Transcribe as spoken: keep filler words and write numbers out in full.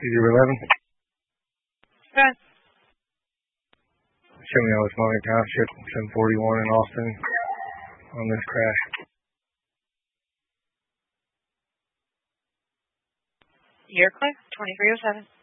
zero eleven. Good. Show me Ellis Mountain Township, seven forty-one in Austin on this crash. You're clear. twenty-three oh seven.